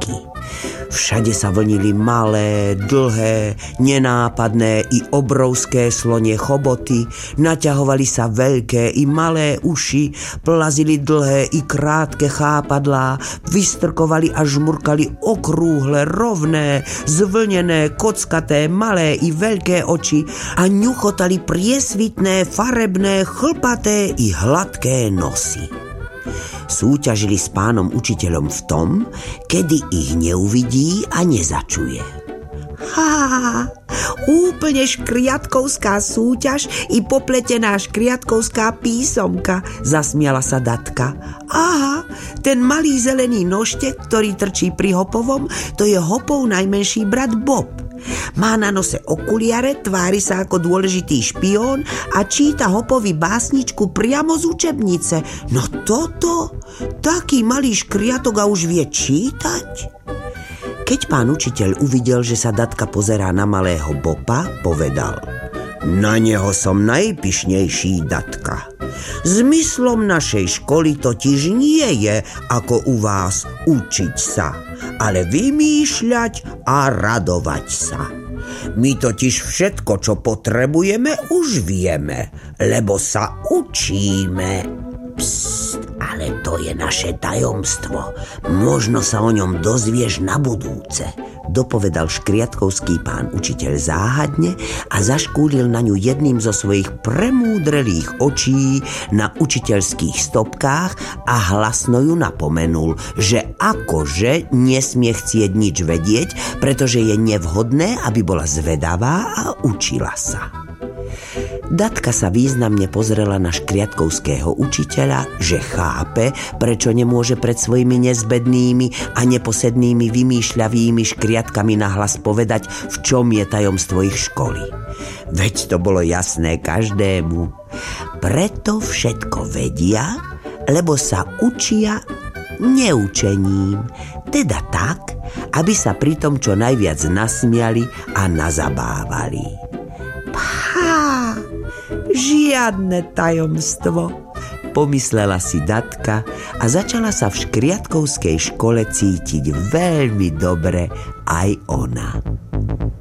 rieky. Všade sa vlnili malé, dlhé, nenápadné i obrovské slonie choboty, naťahovali sa veľké i malé uši, plazili dlhé i krátke chápadlá, vystrkovali a žmurkali okrúhle, rovné, zvlnené, kockaté, malé i veľké oči a ňuchotali priesvitné, farebné, chlpaté i hladké nosy. Súťažili s pánom učiteľom v tom, kedy ich neuvidí a nezačuje. Úplne škriatkovská súťaž i popletená škriatkovská písomka, zasmiala sa Datka. Aha, ten malý zelený nožtek, ktorý trčí pri Hopovom, to je Hopov najmenší brat Bob. Má na nose okuliare, tvári sa ako dôležitý špión a číta Hopovi básničku priamo z učebnice. No toto, taký malý škriatok a už vie čítať? Keď pán učiteľ uvidel, že sa Datka pozerá na malého Bopa, povedal: Na neho som najpyšnejší, Datka. Zmyslom našej školy totiž nie je, ako u vás, učiť sa, ale vymýšľať a radovať sa. My totiž všetko, čo potrebujeme, už vieme, lebo sa učíme. Psst, ale to je naše tajomstvo. Možno sa o ňom dozvieš na budúce, dopovedal škriatkovský pán učiteľ záhadne a zaškúlil na ňu jedným zo svojich premúdrelých očí na učiteľských stopkách a hlasno ju napomenul, že akože nesmie chcieť nič vedieť, pretože je nevhodné, aby bola zvedavá a učila sa. Datka sa významne pozrela na škriatkovského učiteľa, že chápe, prečo nemôže pred svojimi nezbednými a neposednými vymýšľavými škriatkami nahlas povedať, v čom je tajomstvo ich školy. Veď to bolo jasné každému. Preto všetko vedia, lebo sa učia neučením, teda tak, aby sa pri tom čo najviac nasmiali a nazabávali. Žiadne tajomstvo, pomyslela si Datka a začala sa v škriatkovskej škole cítiť veľmi dobre aj ona.